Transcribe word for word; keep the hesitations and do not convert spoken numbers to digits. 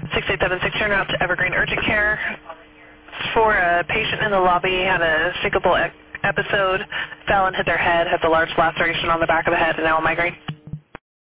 six eight seven six, turn out to Evergreen Urgent Care. For a patient in the lobby, had a syncopal e episode, fell and hit their head, has a large laceration on the back of the head, and now a migraine.